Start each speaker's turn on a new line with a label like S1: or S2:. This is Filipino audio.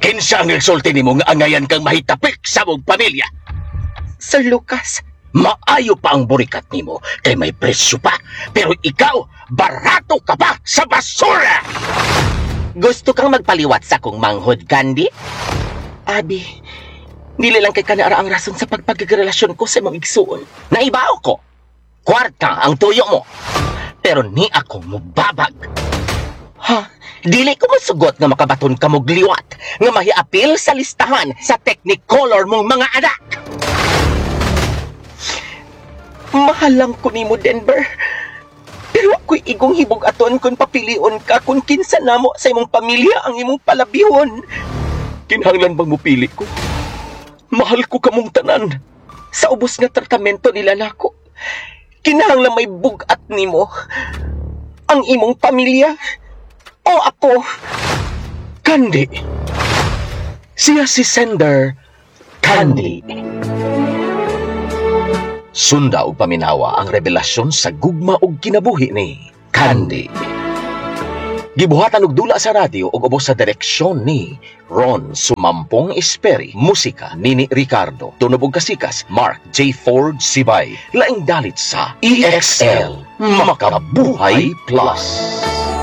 S1: Kinsa ang nagsulti nimo nga angayan kang mahitapik sa mong pamilya?
S2: Sir Lucas,
S1: Maayo pa ang burikat nimo kay may presyo pa. Pero ikaw, barato ka pa sa basura!
S2: gusto kang magpaliwat sa akong manghod, Candy? Abi, dili lang kay kanara ang rason sa pagpagrelasyon ko sa imong igsuon.
S1: Naibaw ko, kwarta ang tuyo mo. Pero ni ako mubabag.
S2: Ha? Dili ko masugot nga makabaton ka mo gliwat nga mahiapil sa listahan sa Technicolor mong mga anak. Mahal lang ko nimo, Denver. Pero ako'y igong hibog aton kung papilion ka kung kinsa namo sa imong pamilya ang imong palabihon.
S1: Kinahanglan bang mupili ko? Mahal ko kamong tanan.
S2: Sa ubos nga tratamento nila nako, kinahanglan may bugat nimo. Ang imong pamilya o ako.
S1: Candy. Siya si Sender Candy. Sunda og paminawa ang revelasyon sa gugma og kinabuhi ni Candy. Gibuhatan og dula sa radyo ug ubos sa direksyon ni Ron Sumampong Esperi, musika Nini Ricardo, tunog ug kasikas Mark J. Ford Sibay, laing dalit sa EXL Makabuhay Plus.